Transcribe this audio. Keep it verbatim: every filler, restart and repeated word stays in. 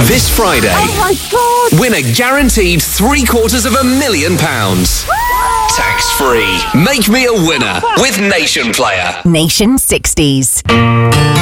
This Friday, Oh my God! win a guaranteed three quarters of a million pounds. Tax-free. Make me a winner with Nation Player. Nation sixties.